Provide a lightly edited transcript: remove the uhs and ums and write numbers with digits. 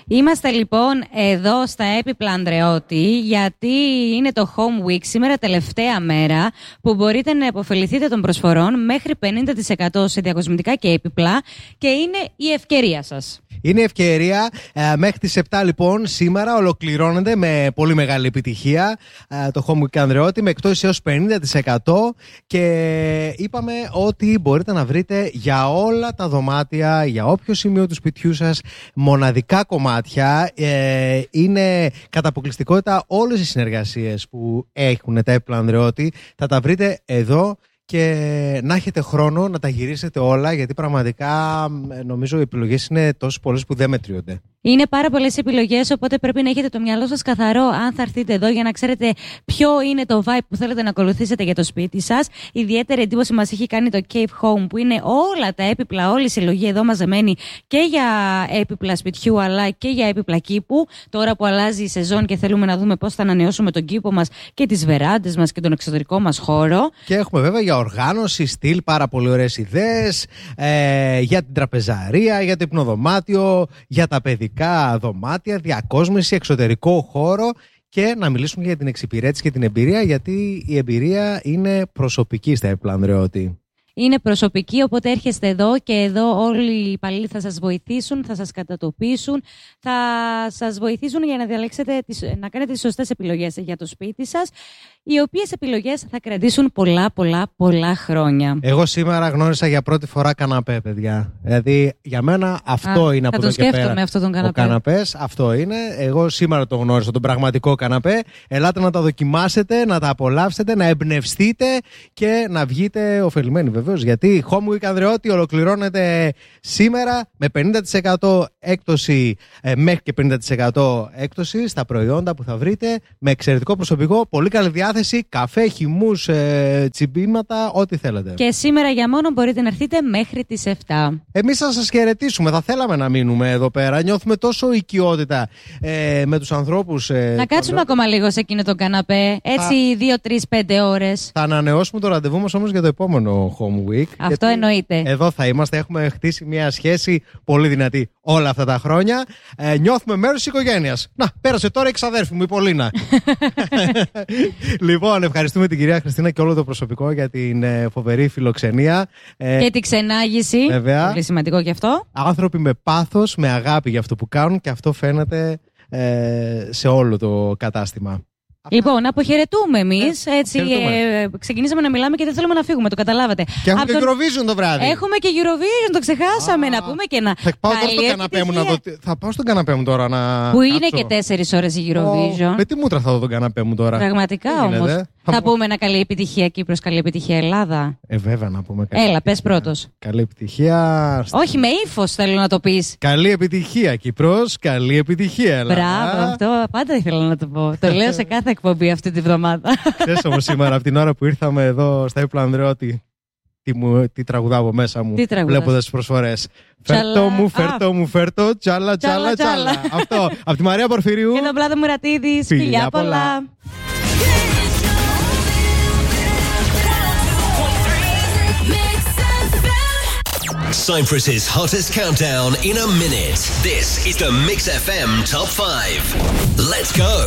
Είμαστε λοιπόν εδώ στα Έπιπλα Ανδρεώτη, γιατί είναι το Home Week, σήμερα τελευταία μέρα που μπορείτε να υποφεληθείτε των προσφορών μέχρι 50% σε διακοσμητικά και έπιπλα, και είναι η ευκαιρία σας. Είναι ευκαιρία. Μέχρι τις 7 λοιπόν σήμερα ολοκληρώνεται με πολύ μεγάλη επιτυχία το Home Week Ανδρεώτη, με εκτόσεις έως 50%, και είπαμε ότι μπορείτε να βρείτε για όλα τα δωμάτια, για όποιο σημείο του σπιτιού σας, μοναδικά κομμάτια. Είναι κατά αποκλειστικότητα όλες οι συνεργασίες που έχουν τα Έπιπλα Ανδρεώτη. Θα τα βρείτε εδώ και να έχετε χρόνο να τα γυρίσετε όλα, γιατί πραγματικά νομίζω οι επιλογές είναι τόσο πολλές που δεν μετριούνται. Είναι πάρα πολλές επιλογές, οπότε πρέπει να έχετε το μυαλό σας καθαρό αν θα έρθετε εδώ, για να ξέρετε ποιο είναι το vibe που θέλετε να ακολουθήσετε για το σπίτι σας. Ιδιαίτερη εντύπωση μας έχει κάνει το Cave Home, που είναι όλα τα έπιπλα, όλη η συλλογή εδώ μαζεμένη, και για έπιπλα σπιτιού αλλά και για έπιπλα κήπου. Τώρα που αλλάζει η σεζόν και θέλουμε να δούμε πώς θα ανανεώσουμε τον κήπο μας και τις βεράντες μας και τον εξωτερικό μας χώρο. Και έχουμε βέβαια για οργάνωση, στυλ, πάρα πολύ ωραίες ιδέες, για την τραπεζαρία, για το υπνοδωμάτιο, για τα παιδικά δωμάτια, διακόσμηση, εξωτερικό χώρο, και να μιλήσουμε για την εξυπηρέτηση και την εμπειρία, γιατί η εμπειρία είναι προσωπική στα Έπιπλα Ανδρεώτη. Είναι προσωπική, οπότε έρχεστε εδώ και εδώ όλοι οι υπαλλήλοι θα σας βοηθήσουν, θα σας κατατοπίσουν, θα σας βοηθήσουν για να διαλέξετε, να κάνετε τις σωστές επιλογές για το σπίτι σας, οι οποίες επιλογές θα κρατήσουν πολλά χρόνια. Εγώ σήμερα γνώρισα για πρώτη φορά καναπέ, παιδιά. Δηλαδή για μένα αυτό είναι από εδώ και πέρα. Θα το σκέφτομαι αυτό τον καναπέ. Ο καναπές αυτό είναι. Εγώ σήμερα το γνώρισα, τον πραγματικό καναπέ. Ελάτε να τα δοκιμάσετε, να τα απολαύσετε, να εμπνευστείτε και να βγείτε ωφελημένοι, βεβαίως. Γιατί Home Week Ανδρεώτη ολοκληρώνεται σήμερα με 50% έκπτωση, μέχρι και 50% έκπτωση στα προϊόντα που θα βρείτε, με εξαιρετικό προσωπικό, πολύ καλή διάθεση, καφέ, χυμούς, τσιμπήματα, ό,τι θέλετε. Και σήμερα για μόνο μπορείτε να έρθετε μέχρι τις 7. Εμείς θα σας χαιρετήσουμε, θα θέλαμε να μείνουμε εδώ πέρα. Νιώθουμε τόσο οικειότητα με τους ανθρώπους. Να κάτσουμε ακόμα λίγο σε εκείνο τον καναπέ, έτσι 2-3-5 ώρες. Θα ανανεώσουμε το ραντεβού μας όμως για το επόμενο Home Week. Αυτό εννοείται. Εδώ θα είμαστε, έχουμε χτίσει μια σχέση πολύ δυνατή όλα αυτά τα χρόνια. Νιώθουμε μέρος της οικογένειας. Να, πέρασε τώρα η ξαδέρφη μου, η Πολίνα. Λοιπόν, ευχαριστούμε την κυρία Χριστίνα και όλο το προσωπικό για την φοβερή φιλοξενία. Και την ξενάγηση. Βέβαια. Πολύ σημαντικό και αυτό. Άνθρωποι με πάθος, με αγάπη για αυτό που κάνουν, και αυτό φαίνεται σε όλο το κατάστημα. Λοιπόν, αποχαιρετούμε εμείς. Έτσι, ξεκινήσαμε να μιλάμε και δεν θέλουμε να φύγουμε, το καταλάβατε. Και έχουμε και Eurovision το βράδυ. Έχουμε και Eurovision, το ξεχάσαμε. Να πούμε και να. Θα πάω τώρα στο καναπέ μου να δω. Θα πάω στον καναπέ μου τώρα να. Που είναι και 4 ώρες η Eurovision. Με τι μούτρα θα δω τον καναπέ μου τώρα. Πραγματικά όμως. Θα πούμε ένα καλή επιτυχία Κύπρος, καλή επιτυχία Ελλάδα. Βέβαια να πούμε καλή. Έλα, πες πρώτος. Καλή επιτυχία. Όχι, με ύφος θέλω να το πεις. Καλή επιτυχία Κύπρος, καλή επιτυχία Ελλάδα. Μπράβο, αυτό πάντα ήθελα να το πω. Το λέω σε κάθε εκπομπή αυτή τη βδομάδα. Ξέρεις όμως σήμερα, από την ώρα που ήρθαμε εδώ στα Έπιπλα Ανδρεώτη, τι τραγουδάω από μέσα μου, βλέποντας τις προσφορές. Φέρτο μου, τσάλα. Αυτό, από τη Μαρία Πορφυρίου και τον Πλάτο Μουρατίδης. Φιλιά πολλά. Cyprus's hottest countdown in a minute. This is the Mix FM Top 5. Let's go.